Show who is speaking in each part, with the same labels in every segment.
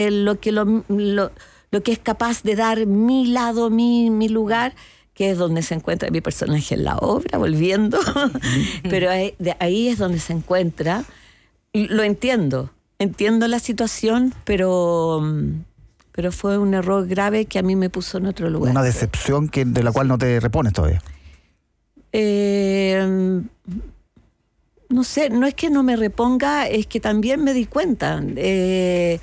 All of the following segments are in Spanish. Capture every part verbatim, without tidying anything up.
Speaker 1: lo que lo, lo, lo que es capaz de dar mi lado, mi, mi lugar, que es donde se encuentra mi personaje en la obra, volviendo. Pero ahí, de ahí es donde se encuentra. Y lo entiendo, entiendo la situación, pero, pero fue un error grave que a mí me puso en otro lugar.
Speaker 2: Una decepción que, de la cual no te repones todavía.
Speaker 1: Eh, no sé, no es que no me reponga, es que también me di cuenta. Eh,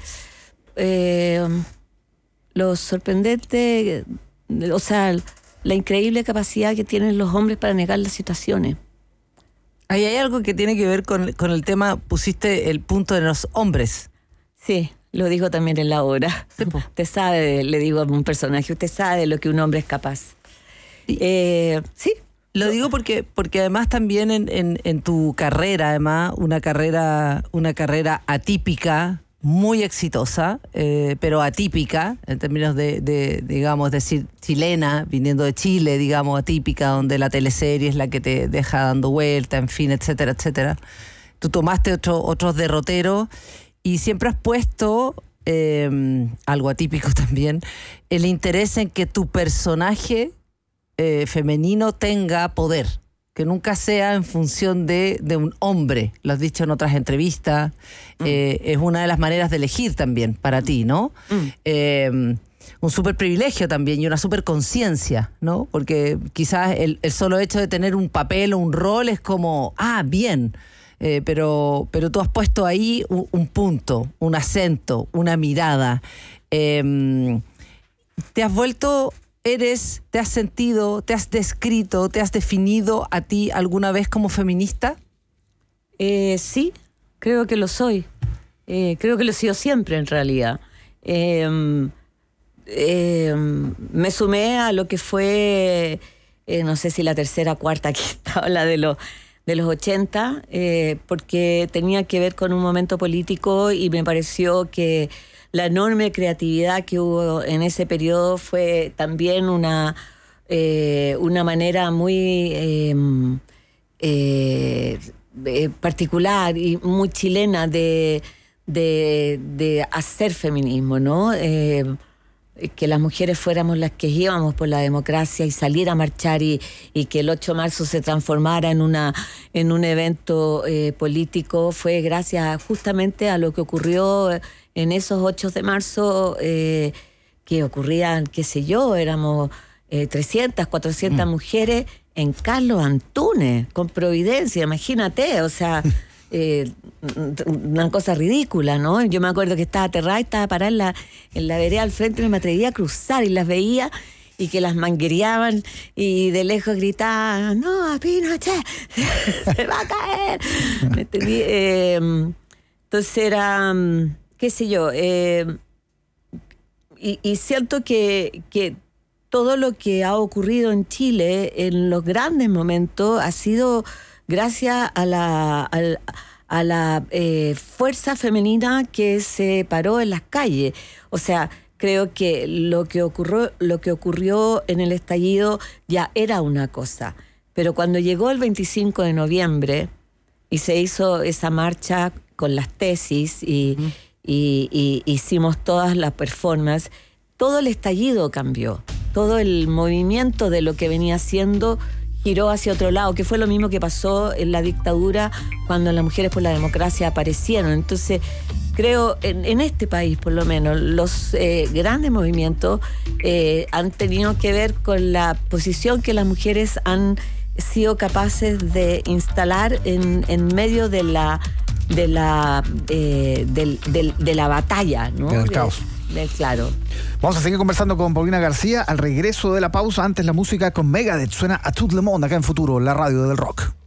Speaker 1: eh, lo sorprendente, o sea, la increíble capacidad que tienen los hombres para negar las situaciones.
Speaker 3: Ahí hay algo que tiene que ver con, con el tema, pusiste el punto de los hombres.
Speaker 1: Sí, lo digo también en la obra. Sí, usted sabe, le digo a un personaje, usted sabe de lo que un hombre es capaz.
Speaker 3: Sí.
Speaker 1: Eh, sí.
Speaker 3: Lo digo porque, porque además también en, en, en tu carrera, además, una carrera, una carrera atípica, muy exitosa, eh, pero atípica, en términos de, de, digamos, decir, chilena, viniendo de Chile, digamos, atípica, donde la teleserie es la que te deja dando vuelta, en fin, etcétera, etcétera. Tú tomaste otro, otros derroteros y siempre has puesto, eh, algo atípico también, el interés en que tu personaje eh, femenino tenga poder, que nunca sea en función de, de un hombre. Lo has dicho en otras entrevistas. Mm. Eh, es una de las maneras de elegir también para ti, ¿no? Mm. Eh, un súper privilegio también y una súper conciencia, ¿no? Porque quizás el, el solo hecho de tener un papel o un rol es como, ah, bien, eh, pero, pero tú has puesto ahí un, un punto, un acento, una mirada. Eh, te has vuelto... ¿Eres, te has sentido, te has descrito, te has definido a ti alguna vez como feminista?
Speaker 1: Eh, sí, creo que lo soy. Eh, creo que lo he sido siempre, en realidad. Eh, eh, me sumé a lo que fue, eh, no sé si la tercera o cuarta quinta, la de los, de los ochenta, eh, porque tenía que ver con un momento político y me pareció que la enorme creatividad que hubo en ese periodo fue también una, eh, una manera muy eh, eh, eh, particular y muy chilena de, de, de hacer feminismo, ¿no? Eh, que las mujeres fuéramos las que íbamos por la democracia y salir a marchar y, y que el ocho de marzo se transformara en, una, en un evento eh, político fue gracias justamente a lo que ocurrió en esos ocho de marzo, eh, que ocurrían, qué sé yo, éramos eh, trescientas, cuatrocientas mm. mujeres en Carlos Antunes, con Providencia, imagínate, o sea, eh, una cosa ridícula, ¿no? Yo me acuerdo que estaba aterrada y estaba parada en la, en la vereda al frente y no me atrevía a cruzar y las veía y que las manguereaban y de lejos gritaban, no, Pinochet, se va a caer. eh, entonces era... qué sé yo, eh, y, y siento que, que todo lo que ha ocurrido en Chile en los grandes momentos ha sido gracias a la, a, a la eh, fuerza femenina que se paró en las calles. O sea, creo que lo que ocurrió, lo que ocurrió en el estallido ya era una cosa, pero cuando llegó el veinticinco de noviembre y se hizo esa marcha con las tesis y... Mm. Y, y hicimos todas las performances, todo el estallido cambió, todo el movimiento de lo que venía haciendo giró hacia otro lado, que fue lo mismo que pasó en la dictadura cuando las mujeres por la democracia aparecieron. Entonces, creo, en, en este país por lo menos, los eh, grandes movimientos eh, han tenido que ver con la posición que las mujeres han sido capaces de instalar en, en medio de la... de la eh, del, del, de la batalla, ¿no?
Speaker 2: Del
Speaker 1: de,
Speaker 2: caos.
Speaker 1: Del, claro.
Speaker 2: Vamos a seguir conversando con Paulina García al regreso de la pausa. Antes la música con Megadeth suena a Tout le Monde acá en Futuro, la radio del rock.